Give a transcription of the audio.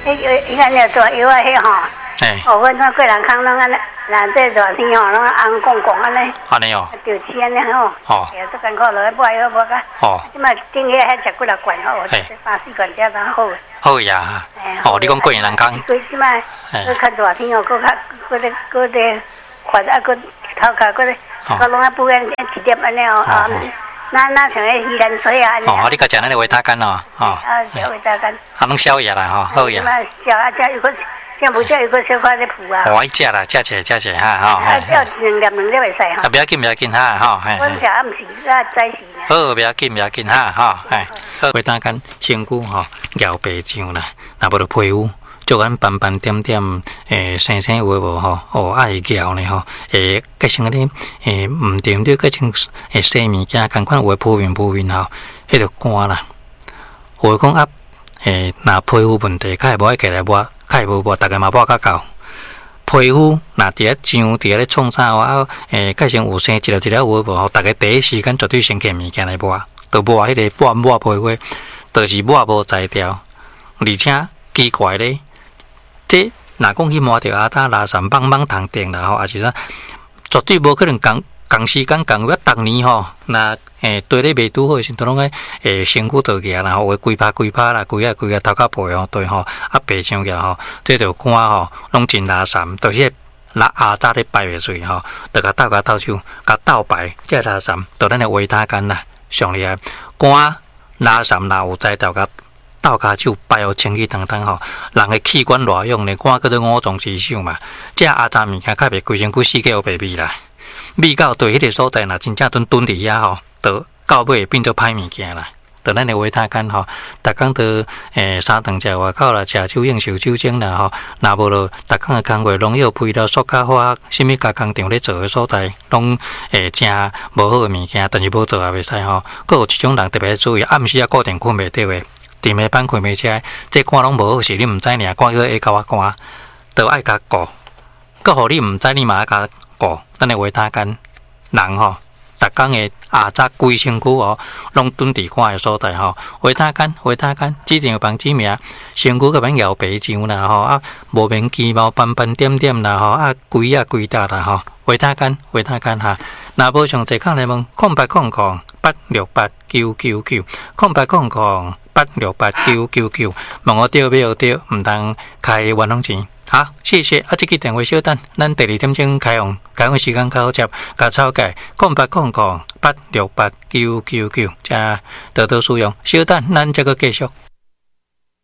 伊安尼做药啊，迄吼。哦，阮那过人康拢安尼，人这热天吼，拢红光光安尼。 安尼哦。 就吃安尼吼。哦。也这艰苦落去买药无个。哦。即摆顶个迄食几粒罐吼，3、4罐才当好。 好呀。哦，你讲过人康。 过即摆，佮较热天哦，佮咧发啊，佮头壳佮咧，佮拢啊补安一粒安尼哦。那像迄鱼兰水啊， 哦，你甲食那个维他干哦，哦， 食维他干， 拢消炎啦吼，好呀。 消啊，食有个，像无食有个小可咧补啊。 哦，食啦，食起哈，吼。 要2粒会使哈。 不要紧哈，吼。 阮食暗时甲早时。 好，不要紧哈，吼，好。维他干身躯吼，咬白酱啦，若无就皮肤。就按斑斑点点，生生有无吼？哦，爱咬呢吼，个像嗰啲唔掂啲，个像洗物件，共款有扑面吼，迄个干啦。有讲啊，若皮肤问题，较会无爱起来抹，较会无抹，大家嘛抹较够。皮肤若伫咧痒，伫咧创啥啊？个像有生一粒有无吼？大家第一时间绝对先摕物件来抹，就抹迄个抹皮肤，就是抹无才调，而且奇怪咧。这若讲去摸着阿达拉山棒棒糖定啦吼，也是啥，绝对无可能共时间共月逐年吼，那对咧袂拄好时，都拢个身躯倒起啦吼，会规拍啦，规啊头壳背吼，对吼，啊白上起吼，这着肝吼，拢真拉山，就是阿早咧排袂水吼，着甲斗手，甲斗排，这拉山，着咱的维他干啦，上厉害，肝拉山若有才调甲。斗骹手排互清气腾腾吼，人的器官偌用呢？看叫做五脏之首嘛。这阿杂物件较袂规身躯四界有白味啦。味到对迄个所在，若真正蹲伫遐吼，到到尾变做歹物件啦。到咱的维他干吼，逐工到3顿食外口啦，食酒应酬酒精啦吼。若无咯，逐工的工课拢要配到塑胶花，什物甲工厂咧做的所在，拢正无好的物件，但是无做也袂使吼。佫有一种人特别注意，暗时啊固定困袂着的。伫下班困袂起来，这肝拢无好势，你毋知尔，肝个会甲我肝，都爱甲顾，佮互你毋知你嘛爱甲顾。咱的维他干，人吼，逐工的早规身躯哦，拢蹲伫肝的所在吼。维他干，指定有帮指名，身躯个免咬白酱啦吼，啊无免鸡毛斑斑点点啦吼，啊规搭啦吼。维他干哈，若无上侪空来问0800868999 0800868999，问我对没有对，毋通开冤枉钱。好，谢谢。这个电话稍等，咱第2点钟开放时间较好接，甲草改0800868999，加多多使用。稍等，咱这个继续。